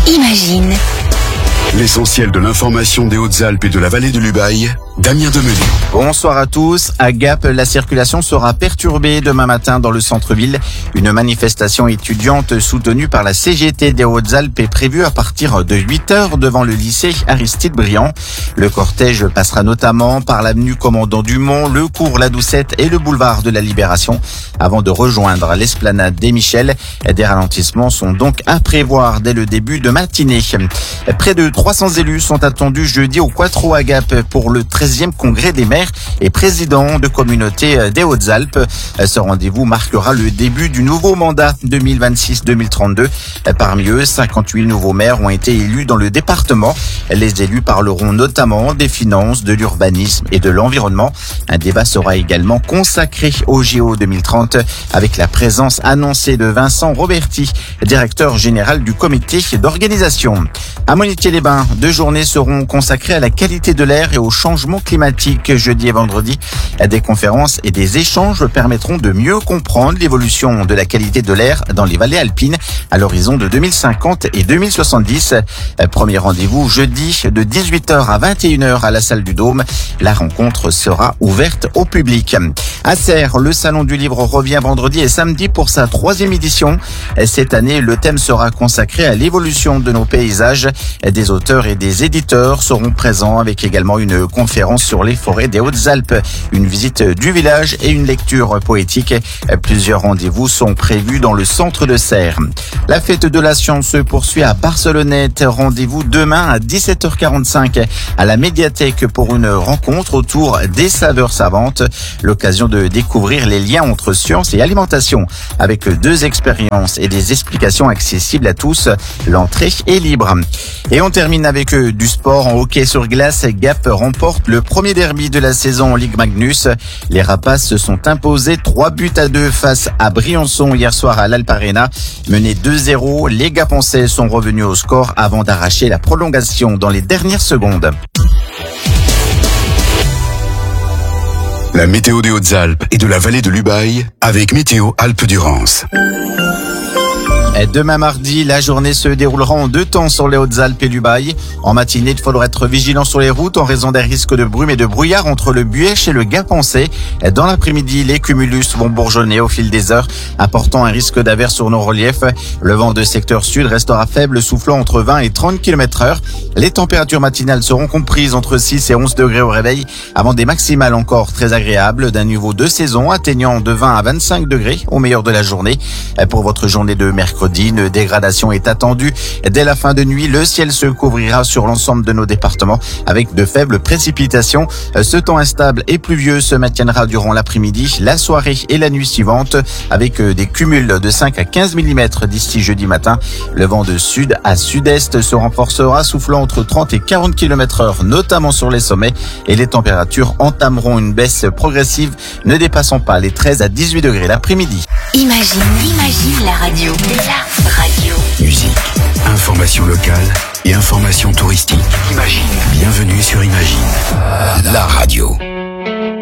Imagine. L'essentiel de l'information des Hautes-Alpes et de la vallée de l'Ubaye, Damien Demenay. Bonsoir à tous. À Gap, la circulation sera perturbée demain matin dans le centre-ville. Une manifestation étudiante soutenue par la CGT des Hautes-Alpes est prévue à partir de 8h devant le lycée Aristide Briand. Le cortège passera notamment par l'avenue Commandant Dumont, le cours La Doucette et le boulevard de la Libération avant de rejoindre l'esplanade des Michel. Des ralentissements sont donc à prévoir dès le début de matinée. Près de 300 élus sont attendus jeudi au Quattro à Gap pour le 13e congrès des maires et présidents de communautés des Hautes-Alpes. Ce rendez-vous marquera le début du nouveau mandat 2026-2032. Parmi eux, 58 nouveaux maires ont été élus dans le département. Les élus parleront notamment des finances, de l'urbanisme et de l'environnement. Un débat sera également consacré au JO 2030 avec la présence annoncée de Vincent Roberti, directeur général du comité d'organisation. À Monitier-les-Bains, 2 journées seront consacrées à la qualité de l'air et au changement climatique jeudi et vendredi. Des conférences et des échanges permettront de mieux comprendre l'évolution de la qualité de l'air dans les vallées alpines à l'horizon de 2050 et 2070. Premier rendez-vous jeudi de 18h à 21h à la salle du Dôme. La rencontre sera ouverte au public. À Serres, le Salon du Livre revient vendredi et samedi pour sa 3e édition. Cette année, le thème sera consacré à l'évolution de nos paysages. Des auteurs et des éditeurs seront présents avec également une conférence sur les forêts des Hautes-Alpes, une visite du village et une lecture poétique. Plusieurs rendez-vous sont prévus dans le centre de Serres. La fête de la science se poursuit à Barcelonnette. Rendez-vous demain à 17h45 à la médiathèque pour une rencontre autour des saveurs savantes. L'occasion de découvrir les liens entre science et alimentation avec 2 expériences et des explications accessibles à tous. L'entrée est libre. Et on termine avec du sport en hockey sur glace. Gap remporte le premier derby de la saison en Ligue Magnus. Les Rapaces se sont imposés 3-2 face à Briançon hier soir à l'Alp Arena. Menés 2-0, les Gapençais sont revenus au score avant d'arracher la prolongation dans les dernières secondes. La météo des Hautes-Alpes et de la vallée de l'Ubaye avec Météo Alpes-Durance. Demain mardi, la journée se déroulera en 2 temps sur les Hautes-Alpes et l'Ubaye. En matinée, il faudra être vigilant sur les routes en raison des risques de brume et de brouillard entre le Buëch et le Gapençais. Dans l'après-midi, les cumulus vont bourgeonner au fil des heures, apportant un risque d'averse sur nos reliefs. Le vent de secteur sud restera faible, soufflant entre 20 et 30 km/h. Les températures matinales seront comprises entre 6 et 11 degrés au réveil, avant des maximales encore très agréables, d'un niveau de saison atteignant de 20 à 25 degrés au meilleur de la journée. Pour votre journée de mercredi, une dégradation est attendue. Dès la fin de nuit, le ciel se couvrira sur l'ensemble de nos départements avec de faibles précipitations. Ce temps instable et pluvieux se maintiendra durant l'après-midi, la soirée et la nuit suivante avec des cumuls de 5 à 15 mm d'ici jeudi matin. Le vent de sud à sud-est se renforcera, soufflant entre 30 et 40 km/h, notamment sur les sommets, et les températures entameront une baisse progressive, ne dépassant pas les 13 à 18 degrés l'après-midi. Imagine la radio. La radio. Musique, information locale et information touristique. Imagine. Bienvenue sur Imagine, la radio.